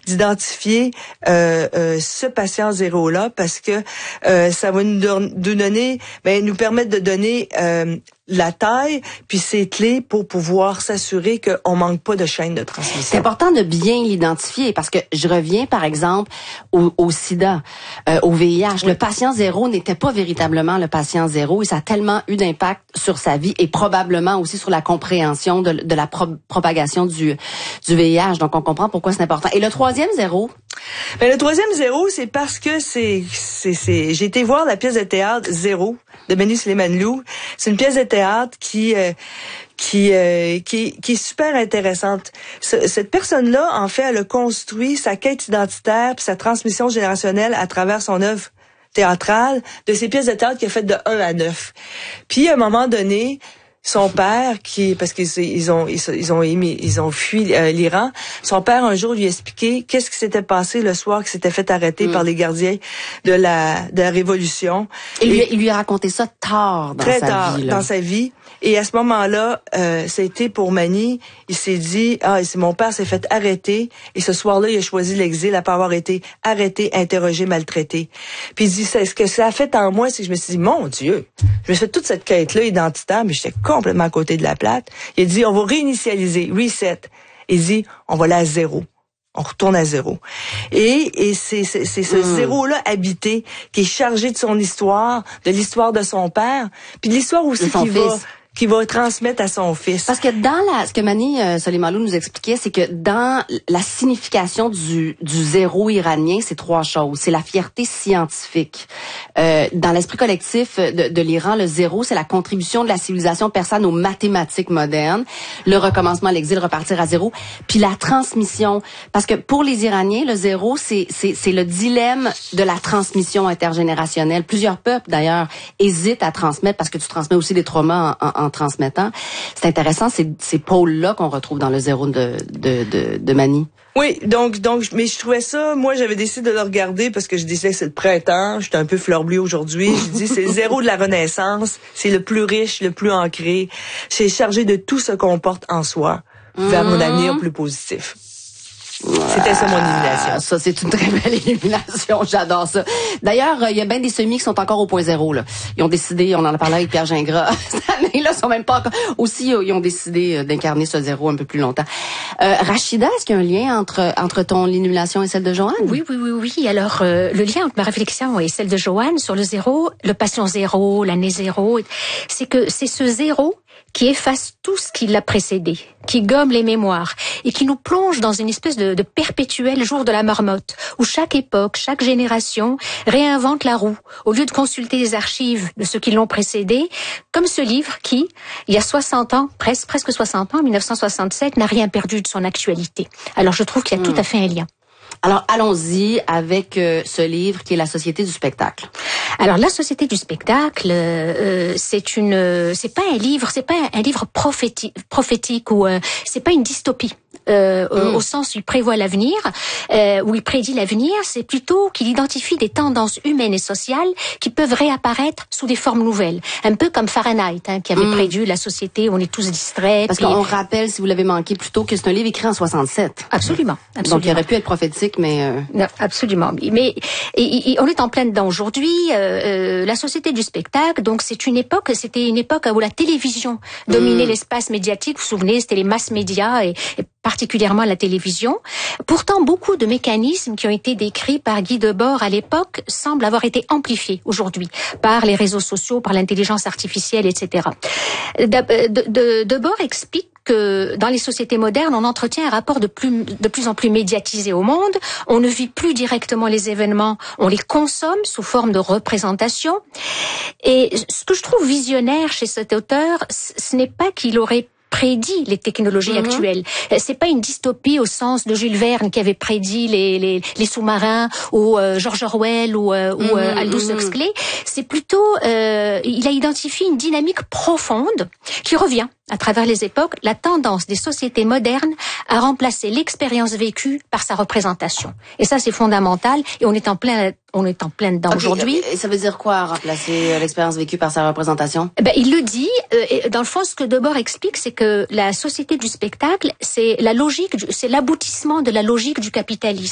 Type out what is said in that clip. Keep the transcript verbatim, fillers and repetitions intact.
d'identifier euh, euh, ce patient zéro-là parce que euh, ça va nous, don- nous donner, ben, nous permettre de donner euh, la taille puis ses clés pour pouvoir s'assurer qu'on manque pas de chaîne de transmission. C'est important de bien l'identifier parce que je reviens par exemple au, au sida, euh, au V I H. Oui. Le patient zéro n'était pas véritablement le patient zéro et ça a tellement eu d'impact sur sa vie et probablement aussi sur la compréhension de, de la pro- propagation du, du V I H. Donc on comprend pourquoi c'est important. Et le troisième zéro? Ben, le troisième zéro, c'est parce que c'est, c'est, c'est, j'ai été voir la pièce de théâtre Zéro de Manu Sleiman-Lou. C'est une pièce de théâtre qui, euh, qui, euh, qui, qui est super intéressante. Ce, cette personne-là, en fait, elle a construit sa quête identitaire puis sa transmission générationnelle à travers son œuvre théâtrale de ces pièces de théâtre qu'il a faites de un à neuf. Puis, à un moment donné, son père, qui parce qu'ils ils ont ils ont émis, ils ont fui euh, l'Iran, son père un jour lui a expliqué qu'est-ce qui s'était passé le soir qu'il s'était fait arrêter mm. par les gardiens de la de la révolution. Et, et lui, il lui a raconté ça tard dans très sa tard vie. Là. dans sa vie. Et à ce moment-là, euh, ça a été pour Mani, il s'est dit ah c'est mon père s'est fait arrêter et ce soir-là il a choisi l'exil après avoir été arrêté, interrogé, maltraité. Puis il dit c'est ce que ça a fait en moi, c'est que je me suis dit mon Dieu, je me suis fait toute cette quête-là identitaire, mais j'étais complètement à côté de la plaque. Il a dit, on va réinitialiser, reset. Il dit, on va aller à zéro. On retourne à zéro. Et, et c'est, c'est, c'est ce mmh. zéro-là habité qui est chargé de son histoire, de l'histoire de son père, puis de l'histoire aussi qu'il va... qui va transmettre à son fils. Parce que dans la, ce que Mani euh, Sleiman-Lou nous expliquait, c'est que dans la signification du, du zéro iranien, c'est trois choses. C'est la fierté scientifique. Euh, dans l'esprit collectif de, de l'Iran, le zéro, c'est la contribution de la civilisation persane aux mathématiques modernes, le recommencement à l'exil, repartir à zéro, puis la transmission. Parce que pour les Iraniens, le zéro, c'est, c'est, c'est le dilemme de la transmission intergénérationnelle. Plusieurs peuples, d'ailleurs, hésitent à transmettre parce que tu transmets aussi des traumas en, en en transmettant. C'est intéressant, c'est ces pôles-là qu'on retrouve dans le zéro de, de, de, de Mani. Oui, donc, donc, mais je trouvais ça, moi, j'avais décidé de le regarder parce que je disais que c'est le printemps, j'étais un peu fleur bleue aujourd'hui. Je dis, c'est le zéro de la Renaissance, c'est le plus riche, le plus ancré, c'est chargé de tout ce qu'on porte en soi vers mmh. un avenir plus positif. C'était ça mon élimination. Ça, c'est une très belle élimination. J'adore ça. D'ailleurs, il y a bien des semis qui sont encore au point zéro, là. Ils ont décidé, on en a parlé avec Pierre Gingras, cette année-là, ils sont même pas encore... Aussi, ils ont décidé d'incarner ce zéro un peu plus longtemps. Euh, Rachida, est-ce qu'il y a un lien entre, entre ton élimination et celle de Joanne? Oui, oui, oui, oui. Alors, euh, le lien entre ma réflexion et celle de Joanne sur le zéro, le patient zéro, l'année zéro, c'est que c'est ce zéro qui efface tout ce qui l'a précédé, qui gomme les mémoires et qui nous plonge dans une espèce de, de perpétuel jour de la marmotte où chaque époque, chaque génération réinvente la roue au lieu de consulter les archives de ceux qui l'ont précédé, comme ce livre qui, il y a soixante ans, presque, presque soixante ans, en dix-neuf cent soixante-sept, n'a rien perdu de son actualité. Alors je trouve qu'il y a mmh. tout à fait un lien. Alors, allons-y avec euh, ce livre qui est La Société du spectacle. Alors, La Société du spectacle, euh, c'est une, c'est pas un livre, c'est pas un, un livre prophétique, prophétique ou euh, c'est pas une dystopie. Euh, mmh. Au sens où il prévoit l'avenir, euh, où il prédit l'avenir, c'est plutôt qu'il identifie des tendances humaines et sociales qui peuvent réapparaître sous des formes nouvelles. Un peu comme Fahrenheit, hein, qui avait mmh. prédit la société où on est tous distraits. Parce puis... qu'on rappelle, si vous l'avez manqué plus tôt, que c'est un livre écrit en soixante-sept. Absolument. absolument. Donc il aurait pu être prophétique, mais... Euh... Non, absolument. Mais et, et, on est en plein dedans aujourd'hui. Euh, euh, la Société du spectacle, donc c'est une époque, c'était une époque où la télévision dominait mmh. l'espace médiatique. Vous vous souvenez, c'était les mass médias et, et particulièrement la télévision. Pourtant, beaucoup de mécanismes qui ont été décrits par Guy Debord à l'époque semblent avoir été amplifiés aujourd'hui par les réseaux sociaux, par l'intelligence artificielle, et cetera. De, de, de, Debord explique que dans les sociétés modernes, on entretient un rapport de plus, de plus en plus médiatisé au monde. On ne vit plus directement les événements, on les consomme sous forme de représentation. Et ce que je trouve visionnaire chez cet auteur, ce n'est pas qu'il aurait prédit les technologies mmh. actuelles. C'est pas une dystopie au sens de Jules Verne qui avait prédit les les, les sous-marins ou euh, George Orwell ou euh, mmh. ou euh, Aldous Huxley. C'est plutôt euh, il a identifié une dynamique profonde qui revient à travers les époques, la tendance des sociétés modernes à remplacer l'expérience vécue par sa représentation. Et ça, c'est fondamental. Et on est en plein, on est en plein dedans okay, aujourd'hui. Et ça veut dire quoi, remplacer l'expérience vécue par sa représentation? Ben, il le dit. Euh, dans le fond, ce que Debord explique, c'est que la société du spectacle, c'est la logique, c'est l'aboutissement de la logique du capitalisme.